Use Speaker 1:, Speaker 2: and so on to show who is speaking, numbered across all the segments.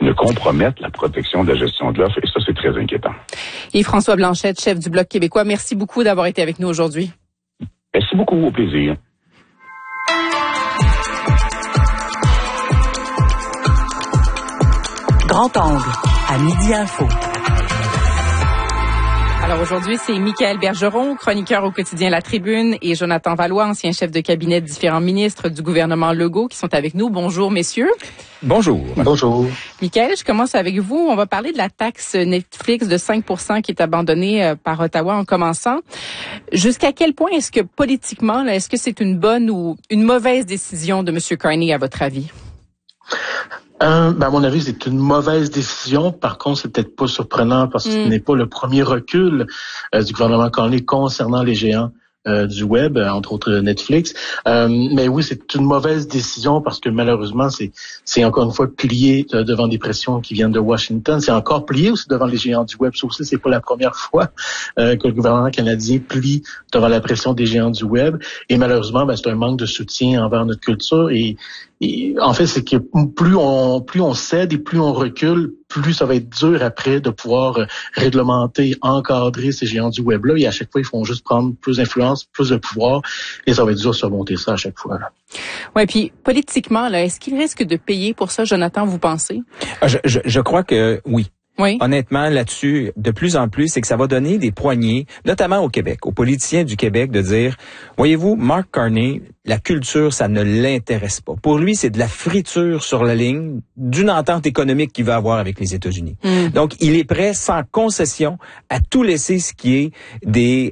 Speaker 1: ne compromettent la protection de la gestion de l'offre. Et ça, c'est très inquiétant.
Speaker 2: Et François Blanchet, chef du Bloc québécois, merci beaucoup d'avoir été avec nous aujourd'hui.
Speaker 1: Merci beaucoup, au plaisir.
Speaker 3: Grand angle, à Midi Info.
Speaker 2: Alors aujourd'hui, c'est Michaël Bergeron, chroniqueur au quotidien La Tribune, et Jonathan Vallois, ancien chef de cabinet de différents ministres du gouvernement Legault, qui sont avec nous. Bonjour, messieurs.
Speaker 4: Bonjour.
Speaker 5: Bonjour.
Speaker 2: Michaël, je commence avec vous. On va parler de la taxe Netflix de 5% qui est abandonnée par Ottawa en commençant. Jusqu'à quel point est-ce que politiquement, est-ce que c'est une bonne ou une mauvaise décision de M. Carney, à votre avis?
Speaker 5: À mon avis, c'est une mauvaise décision. Par contre, c'est peut-être pas surprenant parce que ce n'est pas le premier recul du gouvernement Carney concernant les géants du web, entre autres Netflix. Mais oui, c'est une mauvaise décision parce que malheureusement, c'est encore une fois plié devant des pressions qui viennent de Washington. C'est encore plié aussi devant les géants du web. Ça aussi, c'est pas la première fois que le gouvernement canadien plie devant la pression des géants du web. Et malheureusement, c'est un manque de soutien envers notre culture. Et en fait, c'est que plus on cède et plus on recule, plus ça va être dur après de pouvoir réglementer, encadrer ces géants du web-là. Et à chaque fois, ils font juste prendre plus d'influence, plus de pouvoir. Et ça va être dur de surmonter ça à chaque fois.
Speaker 2: Ouais, puis politiquement, est-ce qu'il risque de payer pour ça, Jonathan, vous pensez?
Speaker 4: Je crois que oui.
Speaker 2: Oui.
Speaker 4: Honnêtement, là-dessus, de plus en plus, c'est que ça va donner des poignées, notamment au Québec, aux politiciens du Québec, de dire, voyez-vous, Mark Carney, la culture, ça ne l'intéresse pas. Pour lui, c'est de la friture sur la ligne d'une entente économique qu'il va avoir avec les États-Unis. Donc, il est prêt, sans concession, à tout laisser ce qui est des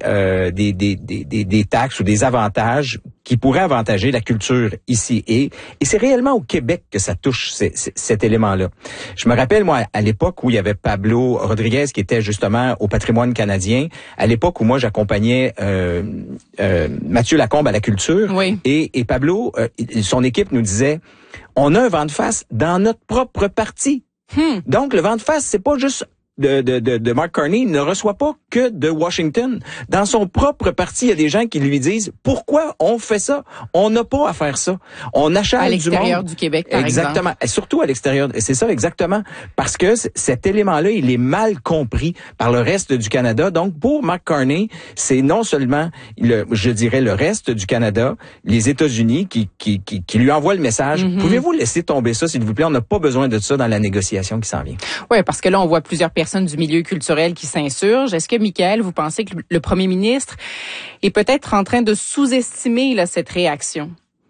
Speaker 4: taxes ou des avantages qui pourraient avantager la culture ici. Et c'est réellement au Québec que ça touche cet élément-là. Je me rappelle, moi, à l'époque où il y avait Pablo Rodriguez qui était justement au patrimoine canadien, à l'époque où moi j'accompagnais Mathieu Lacombe à la culture,
Speaker 2: oui.
Speaker 4: et Pablo, son équipe nous disait, on a un vent de face dans notre propre parti. Donc le vent de face, c'est pas juste de Mark Carney, il ne reçoit pas que de Washington. Dans son propre parti, il y a des gens qui lui disent pourquoi on fait ça? On n'a pas à faire ça. On achète du monde. À
Speaker 2: l'extérieur du Québec, par
Speaker 4: exactement.
Speaker 2: exemple.
Speaker 4: Et surtout à l'extérieur. C'est ça, exactement. Parce que cet élément-là, il est mal compris par le reste du Canada. Donc, pour Mark Carney, c'est non seulement, je dirais, le reste du Canada, les États-Unis qui lui envoient le message. Pouvez-vous laisser tomber ça, s'il vous plaît? On n'a pas besoin de ça dans la négociation qui s'en vient.
Speaker 2: Oui, parce que là, on voit plusieurs personnes du milieu culturel qui s'insurgent. Est-ce que, Michaël, vous pensez que le premier ministre est peut-être en train de sous-estimer cette réaction?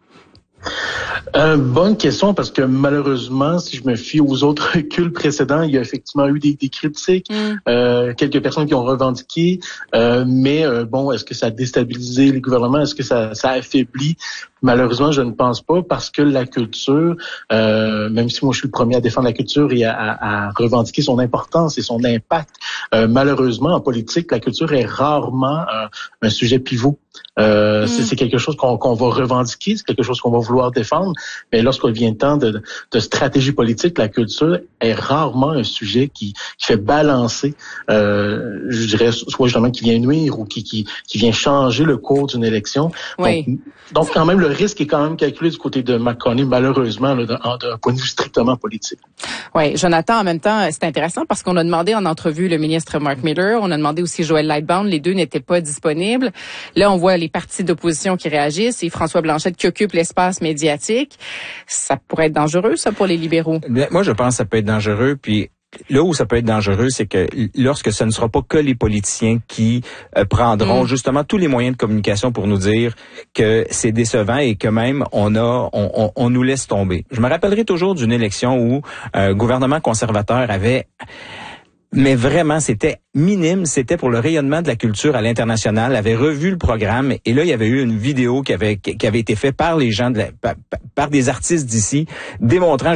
Speaker 5: Bonne question, parce que malheureusement, si je me fie aux autres reculs précédents, il y a effectivement eu des critiques, quelques personnes qui ont revendiqué, mais bon, est-ce que ça a déstabilisé les gouvernements? Est-ce que ça a affaibli? Malheureusement, je ne pense pas, parce que la culture, même si moi je suis le premier à défendre la culture et à revendiquer son importance et son impact, malheureusement, en politique, la culture est rarement un sujet pivot. C'est quelque chose qu'on va revendiquer, c'est quelque chose qu'on va vouloir défendre, mais lorsqu'il vient le temps de stratégie politique, la culture est rarement un sujet qui fait balancer, je dirais, soit justement qui vient nuire ou qui vient changer le cours d'une élection.
Speaker 2: Oui.
Speaker 5: Donc quand même, le risque est quand même calculé du côté de Mark Carney, malheureusement, d'un point de vue strictement politique.
Speaker 2: Oui, Jonathan, en même temps, c'est intéressant parce qu'on a demandé en entrevue le ministre Mark Miller, on a demandé aussi Joël Lightbound, les deux n'étaient pas disponibles. Là, on voit les partis d'opposition qui réagissent et François Blanchet qui occupe l'espace médiatique. Ça pourrait être dangereux, ça, pour les libéraux?
Speaker 4: Moi, je pense que ça peut être dangereux, puis là où ça peut être dangereux, c'est que lorsque ce ne sera pas que les politiciens qui prendront justement tous les moyens de communication pour nous dire que c'est décevant et que même on nous laisse tomber. Je me rappellerai toujours d'une élection où un gouvernement conservateur avait... Mais vraiment, c'était minime. C'était pour le rayonnement de la culture à l'international. Avait revu le programme et là, il y avait eu une vidéo qui avait été faite par les gens par des artistes d'ici, démontrant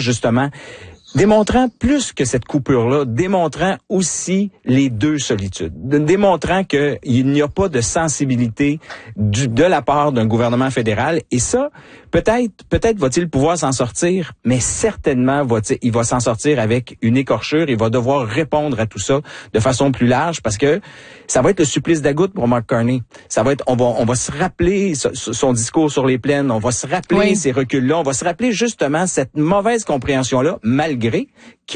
Speaker 4: plus que cette coupure-là, démontrant aussi les deux solitudes, démontrant qu'il n'y a pas de sensibilité de la part d'un gouvernement fédéral. Et ça, peut-être va-t-il pouvoir s'en sortir, mais certainement il va s'en sortir avec une écorchure. Il va devoir répondre à tout ça de façon plus large parce que ça va être le supplice d'agoutte pour Mark Carney. Ça va être, on va se rappeler son discours sur les plaines, on va se rappeler ces reculs-là, on va se rappeler justement cette mauvaise compréhension-là, malgré